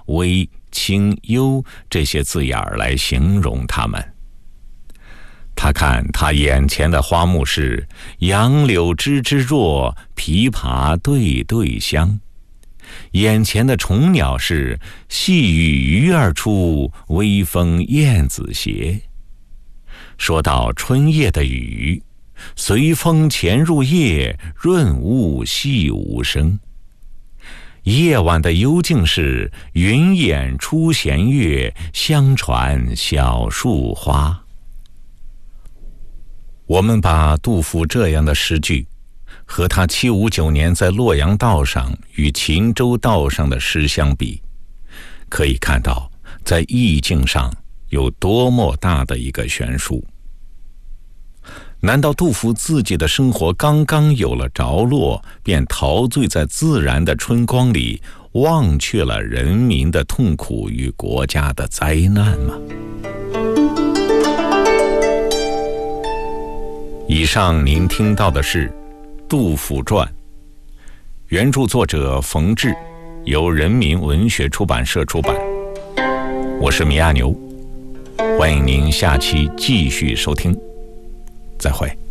危、清、幽这些字眼来形容它们。他看他眼前的花木是杨柳枝枝弱，枇杷对对香；眼前的虫鸟是细雨鱼儿出，微风燕子斜。说到春夜的雨，随风潜入夜，润物细无声。夜晚的幽静是云掩出弦月，相传小树花。我们把杜甫这样的诗句和他759年在洛阳道上与秦州道上的诗相比，可以看到在意境上有多么大的一个悬殊。难道杜甫自己的生活刚刚有了着落，便陶醉在自然的春光里，忘却了人民的痛苦与国家的灾难吗？以上您听到的是《杜甫传》，原著作者冯至，由人民文学出版社出版。我是米亚牛，欢迎您下期继续收听，再会。